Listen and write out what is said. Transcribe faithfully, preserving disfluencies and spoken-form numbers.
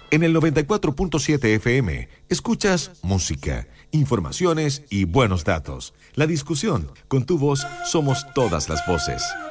En el noventa y cuatro punto siete F M, escuchas música, informaciones y buenos datos. La discusión, con tu voz, somos todas las voces.